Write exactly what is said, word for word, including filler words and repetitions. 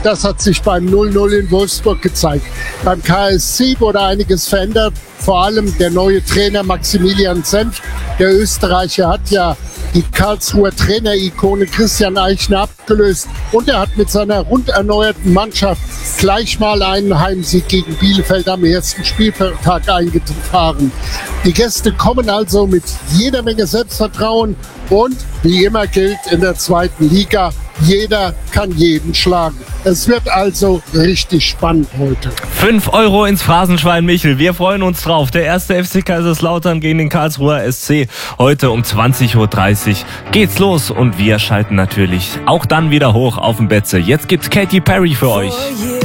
Das hat sich beim null null in Wolfsburg gezeigt. Beim K S C wurde einiges verändert. Vor allem der neue Trainer Maximilian Senft. Der Österreicher hat ja die Karlsruher Trainerikone Christian Eichner abgelöst. Und er hat mit seiner rund erneuerten Mannschaft gleich mal einen Heimsieg gegen Bielefeld am ersten Spieltag eingefahren. Die Gäste kommen also mit jeder Menge Selbstvertrauen. Und wie immer gilt in der zweiten Liga, jeder kann jeden schlagen. Es wird also richtig spannend heute. fünf Euro ins Phrasenschwein Michel. Wir freuen uns drauf. Der erste F C Kaiserslautern gegen den Karlsruher S C. Heute um zwanzig Uhr dreißig geht's los. Und wir schalten natürlich auch dann wieder hoch auf dem Betze. Jetzt gibt's Katy Perry für euch.